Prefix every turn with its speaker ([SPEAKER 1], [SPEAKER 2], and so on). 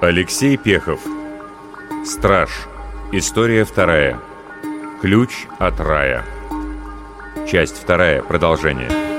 [SPEAKER 1] Алексей Пехов. Страж. История вторая. Ключ от рая. Часть вторая. Продолжение.